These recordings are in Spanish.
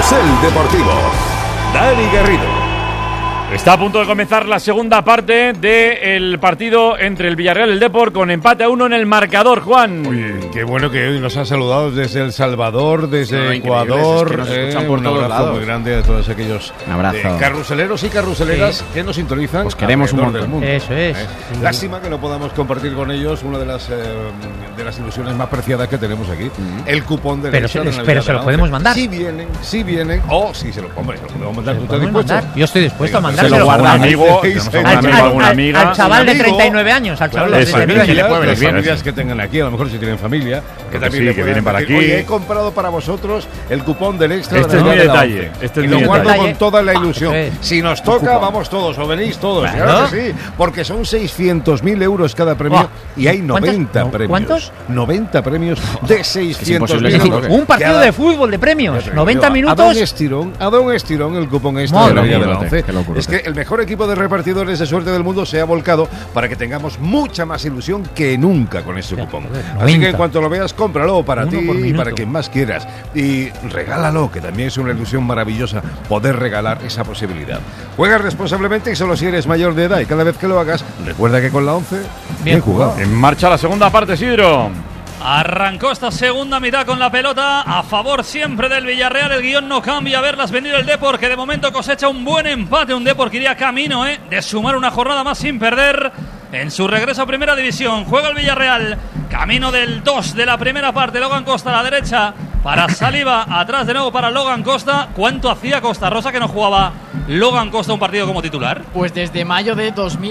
Carrusel Deportivo. Dani Garrido. Está a punto de comenzar la segunda parte del partido entre el Villarreal y el Depor, con empate a 1 en el marcador, Juan. Oye, qué bueno que hoy nos han saludado desde El Salvador, desde Ecuador. Es que nos escuchan por un todos abrazo lados. muy grande a todos aquellos carruseleros y carruseleras que nos sintonizan. Pues queremos un montón. Del mundo. Eso es. Lástima que no podamos compartir con ellos una de las ilusiones más preciadas que tenemos aquí, el cupón de Pero se lo podemos mandar. Si vienen, o si se lo podemos mandar. ¿Tú estás dispuesto? Yo estoy dispuesto a mandar. Se lo guarda un amigo, alguna amiga. Al chaval de 39 años. Al chaval de 39 años. Las familias que tengan aquí, a lo mejor si tienen familia, que también que vienen para aquí. Oye, he comprado para vosotros el cupón del extra. Este es mi detalle. Y lo guardo con toda la ilusión. Si nos toca, vamos todos, o venís todos. Claro que sí, porque son 600.000 euros cada premio y hay 90 premios. ¿Cuántos? 90 premios de 600.000 euros. Un partido de fútbol de premios. 90 minutos. Ha dado un estirón el cupón extra de la Liga de la ONCE. Es que el mejor equipo de repartidores de suerte del mundo se ha volcado para que tengamos mucha más ilusión que nunca con este cupón. Así que en cuanto lo veas, cómpralo para ti y para quien más quieras. Y regálalo, que también es una ilusión maravillosa poder regalar esa posibilidad. Juega responsablemente y solo si eres mayor de edad. Y cada vez que lo hagas, recuerda que con la ONCE, bien jugado. En marcha la segunda parte, Isidro. Arrancó esta segunda mitad con la pelota a favor siempre del Villarreal. El guión no cambia. A verlas venir el Depor, que de momento cosecha un buen empate. Un Depor que iría camino de sumar una jornada más sin perder en su regreso a Primera División. Juega el Villarreal, camino del 2 de la primera parte. Logan Costa a la derecha para Saliba, atrás de nuevo para Logan Costa. ¿Cuánto hacía Costa Rosa que no jugaba Logan Costa un partido como titular? Pues desde mayo de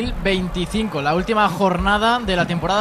2025, la última jornada de la temporada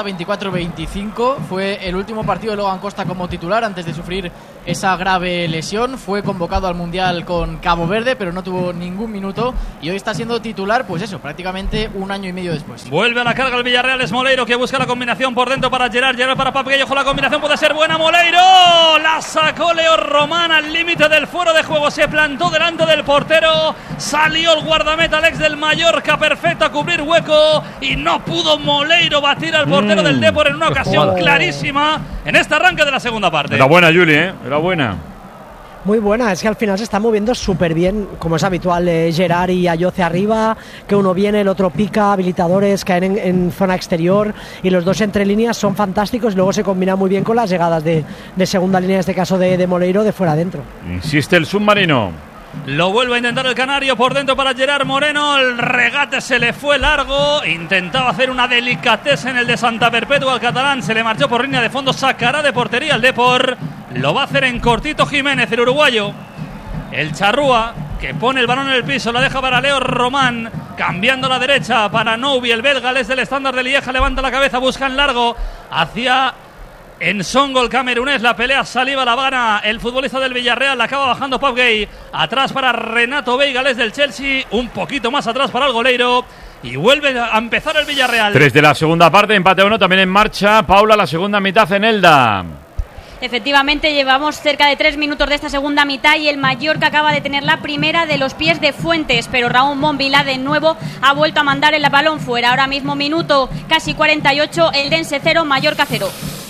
24-25 fue el último partido de Logan Costa como titular antes de sufrir esa grave lesión. Fue convocado al Mundial con Cabo Verde, pero no tuvo ningún minuto y hoy está siendo titular, pues eso, prácticamente un año y medio después. Vuelve a la carga el Villarreal, es Moleiro que busca la combinación por dentro para Gerard para Pape Gallo. La combinación puede ser buena. Moleiro la sacó Leo Román al límite del fuero de juego, se plantó delante del portero, salió el guardameta Alex del Mallorca perfecto a cubrir hueco y no pudo Moleiro batir al portero del Depor en una ocasión clarísima en este arranque de la segunda parte. Era buena, Juli, era buena. Muy buena, es que al final se está moviendo súper bien, como es habitual, Gerard y Ayoce arriba, que uno viene, el otro pica, habilitadores, caen en zona exterior y los dos entre líneas son fantásticos y luego se combina muy bien con las llegadas de segunda línea, en este caso de Moleiro, de fuera adentro. Insiste el submarino. Lo vuelve a intentar el canario por dentro para Gerard Moreno. El regate se le fue largo. Intentaba hacer una delicatez en el de Santa Perpetua al catalán. Se le marchó por línea de fondo. Sacará de portería el Depor. Lo va a hacer en cortito Jiménez, el uruguayo. El charrúa que pone el balón en el piso. La deja para Leo Román. Cambiando a la derecha para Noubi. El belga, el del estándar de Lieja. Levanta la cabeza, busca en largo hacia Ensongo, el camerunés. La pelea Saliba, la gana el futbolista del Villarreal. La acaba bajando Pau Gay. Atrás para Renato Veiga, el del Chelsea. Un poquito más atrás para el goleiro. Y vuelve a empezar el Villarreal. 3 de la segunda parte, empate a 1 también en marcha. Paula, la segunda mitad en Elda. Efectivamente, llevamos cerca de 3 minutos de esta segunda mitad y el Mallorca acaba de tener la primera de los pies de Fuentes, pero Raúl Monvila de nuevo ha vuelto a mandar el balón fuera. Ahora mismo minuto casi 48, el Dense 0, Mallorca 0.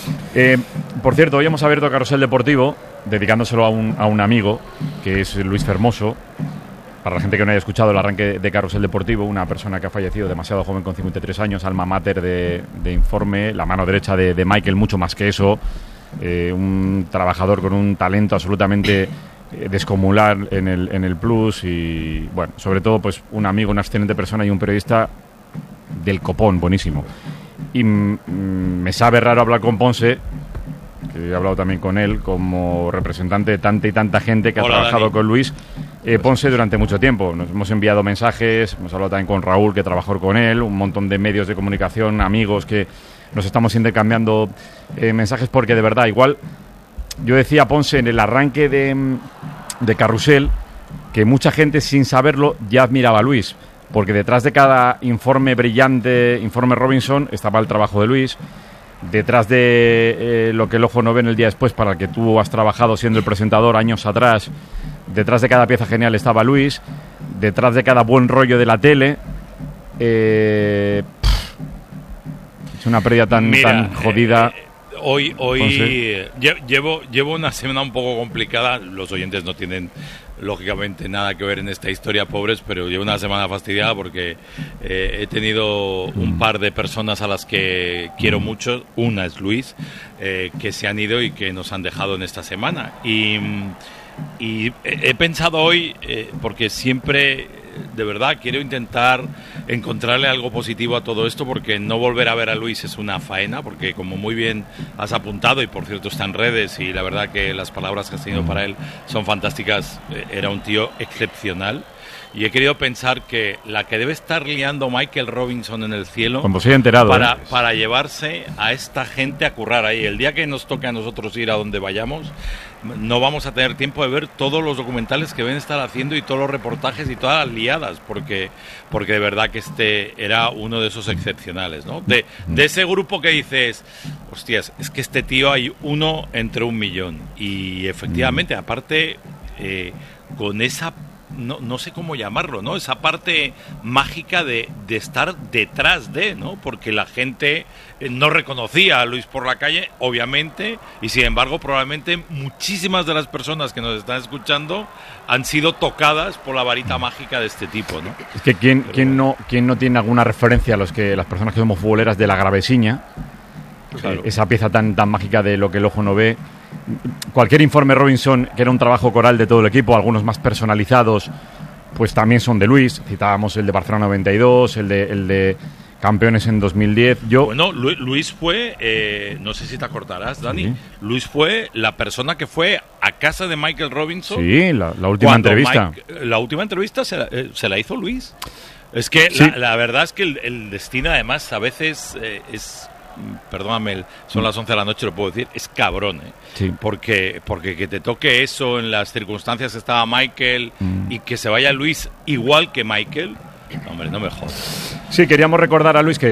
Por cierto, hoy hemos abierto Carrusel Deportivo dedicándoselo a un amigo, que es Luis Fermoso. Para la gente que no haya escuchado el arranque de Carrusel Deportivo, una persona que ha fallecido demasiado joven con 53 años, alma mater de Informe, la mano derecha de Michael, mucho más que eso. Un trabajador con un talento absolutamente descomunal en el Plus y, bueno, sobre todo pues un amigo, una excelente persona y un periodista del copón, buenísimo. Y me sabe raro hablar con Ponce, que he hablado también con él como representante de tanta y tanta gente que ha trabajado con Luis Ponce durante mucho tiempo. Nos hemos enviado mensajes, hemos hablado también con Raúl, que trabajó con él, un montón de medios de comunicación, amigos que nos estamos intercambiando mensajes, porque de verdad, igual yo decía a Ponce en el arranque de Carrusel que mucha gente sin saberlo ya admiraba a Luis, porque detrás de cada informe brillante, informe Robinson, estaba el trabajo de Luis. Detrás de lo que el ojo no ve en el día después, para el que tú has trabajado siendo el presentador años atrás, detrás de cada pieza genial estaba Luis. Detrás de cada buen rollo de la tele, es una pérdida tan jodida. hoy llevo una semana un poco complicada. Los oyentes no tienen lógicamente nada que ver en esta historia, pobres, pero llevo una semana fastidiada porque he tenido un par de personas a las que quiero mucho. Una es Luis, que se han ido y que nos han dejado en esta semana. Y he pensado hoy, porque siempre, de verdad, quiero intentar encontrarle algo positivo a todo esto, porque no volver a ver a Luis es una faena, porque como muy bien has apuntado, y por cierto está en redes, y la verdad que las palabras que has tenido para él son fantásticas, era un tío excepcional. Y he querido pensar que la que debe estar liando Michael Robinson en el cielo, cuando se haya enterado, para llevarse a esta gente a currar ahí. El día que nos toque a nosotros ir a donde vayamos, no vamos a tener tiempo de ver todos los documentales que deben estar haciendo y todos los reportajes y todas las liadas, porque de verdad que este era uno de esos excepcionales, ¿no? De ese grupo que dices, hostias, es que este tío hay uno entre 1 millón. Y efectivamente, aparte, con esa... No sé cómo llamarlo, ¿no? Esa parte mágica de estar detrás de, ¿no? Porque la gente no reconocía a Luis por la calle, obviamente, y sin embargo probablemente muchísimas de las personas que nos están escuchando han sido tocadas por la varita mágica de este tipo, ¿no? Es que ¿quién no tiene alguna referencia a las personas que somos futboleras de la Gravesiña? Claro. Esa pieza tan mágica de lo que el ojo no ve. Cualquier informe Robinson, que era un trabajo coral de todo el equipo, algunos más personalizados, pues también son de Luis. Citábamos el de Barcelona 92, el de campeones en 2010. Bueno, Luis fue, no sé si te acordarás, Dani, sí. Luis fue la persona que fue a casa de Michael Robinson. Sí, la última entrevista. La última entrevista se la hizo Luis. Es que sí. la verdad es que el destino, además, a veces es... Perdóname, son las 11 de la noche, lo puedo decir, es cabrón, ¿eh? Sí. Porque que te toque eso en las circunstancias que estaba Michael y que se vaya Luis igual que Michael, hombre, no me jodas. Sí, queríamos recordar a Luis que